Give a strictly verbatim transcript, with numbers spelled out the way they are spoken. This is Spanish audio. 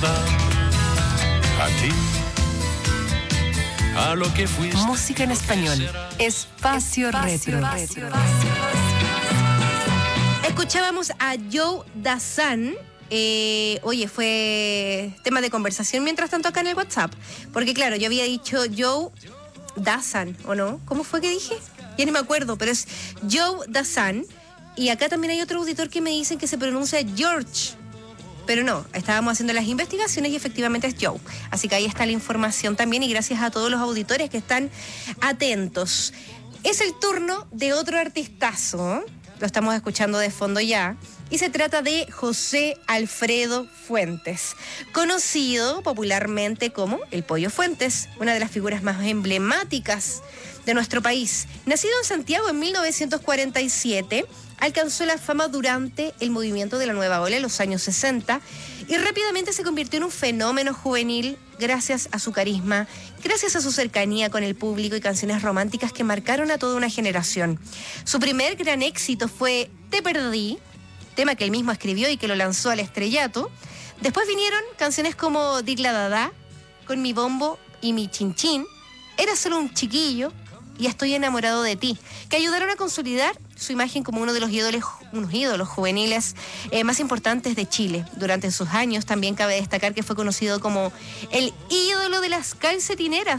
recordar a ti, a lo que fuiste. Música en español. Espacio, Espacio Retro. Retro. Escuchábamos a Joe Dassin. Eh, oye, fue tema de conversación mientras tanto acá en el WhatsApp. Porque claro, yo había dicho Joe Dassin, ¿o no? ¿Cómo fue que dije? Ya ni me acuerdo, pero es Joe Dassin. Y acá también hay otro auditor que me dicen que se pronuncia George. Pero no, estábamos haciendo las investigaciones y efectivamente es Joe. Así que ahí está la información también y gracias a todos los auditores que están atentos. Es el turno de otro artistazo, ¿eh? Lo estamos escuchando de fondo ya. Y se trata de José Alfredo Fuentes, conocido popularmente como el Pollo Fuentes, una de las figuras más emblemáticas de nuestro país. Nacido en Santiago en mil novecientos cuarenta y siete, alcanzó la fama durante el movimiento de la Nueva Ola en los años sesenta y rápidamente se convirtió en un fenómeno juvenil gracias a su carisma, gracias a su cercanía con el público y canciones románticas que marcaron a toda una generación. Su primer gran éxito fue Te Perdí, tema que él mismo escribió y que lo lanzó al estrellato. Después vinieron canciones como Digla Dada, Con mi bombo y mi chinchín, Era solo un chiquillo y Estoy enamorado de ti, que ayudaron a consolidar su imagen como uno de los ídolos, unos ídolos juveniles eh, más importantes de Chile. Durante sus años también cabe destacar que fue conocido como el ídolo de las calcetineras